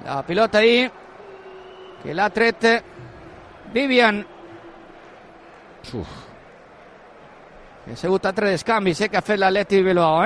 La pilota ahí, que l'ha tret Vivian. Que ha sigut altres canvis que ha fet l'Atlètic Bilbao,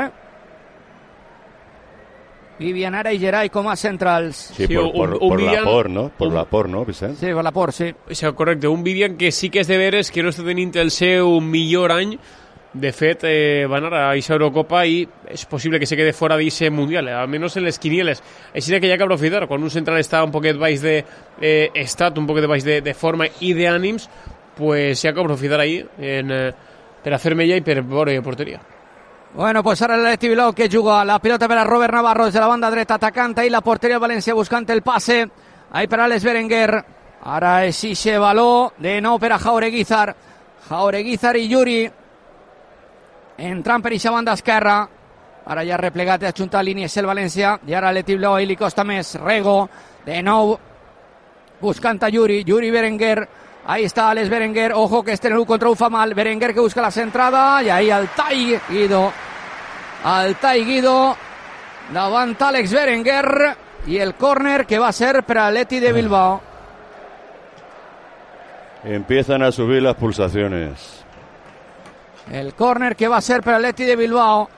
Vivian ara i Geray com a centrals. Sí, por Vivian, ¿no? Por Laporte, ¿no, Vicent? Sí, per Laporte, sí. O sigui, correcte, un Vivian que sí que és de veres que no està tenint el seu millor any. De fet, va anar a aquesta Eurocopa i és possible que se quede fora d'aquest Mundial, almenys en les quinieles. Així que hi ha que aprofitar, quan un central està un poquet baix d'estat, un poquet baix de forma i d'ànims, pues hi ha que aprofitar ahí per a fer mella i per veure porteria. Bueno, pues ara l'Atlètic Bilbao que juga la pilota per a Robert Navarro des de la banda dreta, atacant ahí la porteria del València buscant el passe, ahí per a Alex Berenguer. Ara és ixe baló de nou per a Jaureguizar i Yuri entrant per aquesta banda esquerra. Ara ja replegat i ajuntat línies el València i ara l'Atlètic Bilbao li costa més. Rego de nou buscant a Yuri Berenguer. Ahí está Alex Berenguer, ojo que este en el contra un fa mal, Berenguer que busca la centrada y ahí Altay Guido davant Alex Berenguer y el córner que va a ser para Atleti de Bilbao. Empiezan a subir las pulsaciones. El córner que va a ser para Atleti de Bilbao.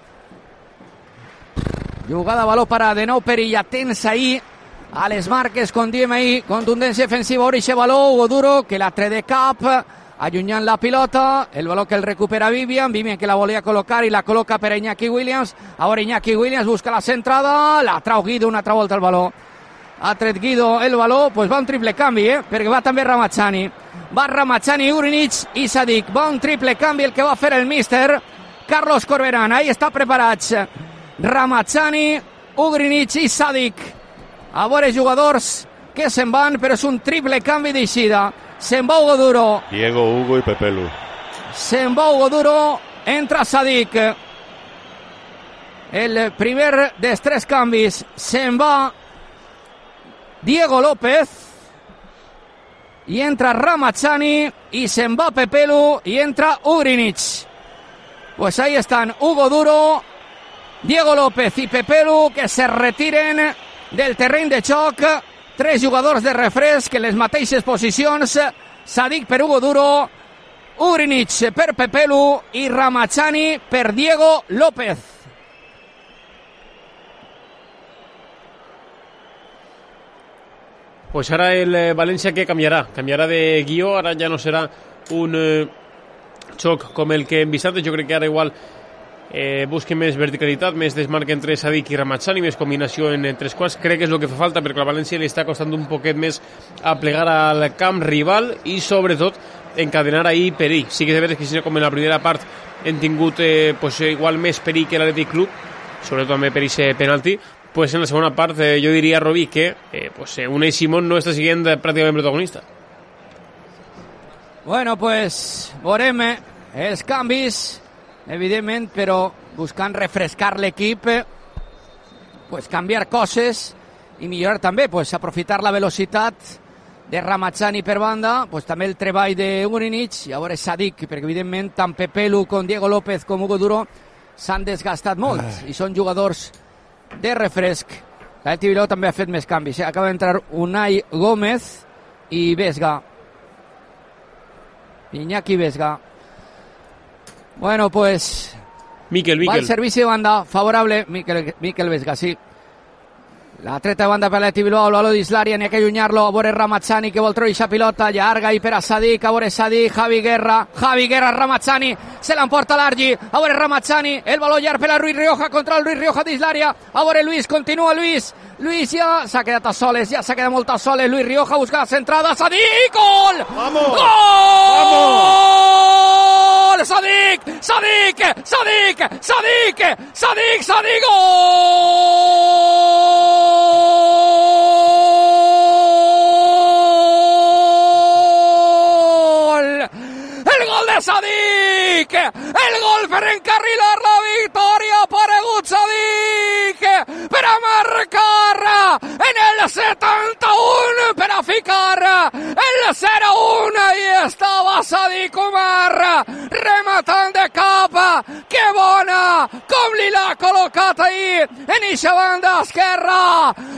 Jugada baló para de nou Perilla, tensa ahí Alex Márquez, com diem ahí, contundència defensiva, orixe baló, Hugo Duro, que la tre de cap, allunyant la pilota, el baló que el recupera Vivian que la volia col·locar i la col·loca per a Iñaki Williams, ara Iñaki Williams busca la centrada, la trau Guido, una altra volta el baló, ha tret Guido el baló, pues va un triple canvi, perquè va també Ramazani, Urinic i Sadik, va un triple canvi el que va fer el míster Carlos Corberán, ahí està preparats, Ramazani, Urinic i Sadik. A veure jugadors que se'n van, però és un triple canvi d'eixida. Se'n va Hugo Duro. Diego, Hugo i Pepelu. Se'n va Hugo Duro, entra Sadik. El primer dels tres canvis. Se'n va Diego López. I entra Ramazani. I se'n va Pepelu. I entra Urinic. Pues ahí están Hugo Duro, Diego López i Pepelu que se retiren del terreny de xoc. Tres jugadors de refresc en les mateixes posicions. Sadik per Hugo Duro, Urinic per Pepelu i Ramazani per Diego López. Pues ara el València que canviarà de guió, ara ja no serà un xoc com el que hem vist antes. Jo crec que ara igual busquen més verticalitat, més desmarc entre Sadik i Ramazani, més combinació en tres quarts. Crec que és el que fa falta perquè al València li està costant un poquet més a plegar al camp rival i sobretot encadenar ahí perill. Sí que és de veres que si com en la primera part hem tingut pues, igual més perill que l'Atlètic Club, sobretot també per aquest penalti, pues en la segona part jo diria, Robi, que pues, Unai Simón no està sent pràcticament protagonista. Bueno, pues veurem els canvis, evidentment, però buscant refrescar l'equip, pues canviar coses i millorar també, pues aprofitar la velocitat de Ramazani per banda, pues també el treball d'Urinic i a veure Sadik, perquè evidentment tant Pepelu com Diego López com Hugo Duro s'han desgastat molt i són jugadors de refresc. L'Atlètic Bilbao també ha fet més canvis, acaba d'entrar Unai Gómez i Vesga, Iñaki Vesga. Bueno, pues Miquel. Va el servici de banda favorable, Miquel Vesga, sí. La treta de banda per l'Atlètic Bilbao, el baló dins l'àrea, n'hi ha que allunyar-lo, a veure Ramazani que vol treure aquesta pilota, llarga i per a Sadik, a veure Sadik, Javi Guerra, Ramazani, se l'emporta l'Argi, a veure Ramazani, el baló llarg per a Luis Rioja, contra el Luis Rioja dins l'àrea, a veure Luis, continua Luis ja s'ha quedat a soles, ja s'ha quedat molt a soles, Luis Rioja busca la centrada, Sadik, gol! ¡Vamos! ¡Gol! ¡Vamos! Sadik, gol! El gol de Sadik, el gol per encarrilar la victòria, aparegut Sadik per a marcar en el 71, per a ficar el 0-1 i estava Sadik Umar rematant de cap. Que bona com li l'ha col·locat ahir en eixa banda esquerra.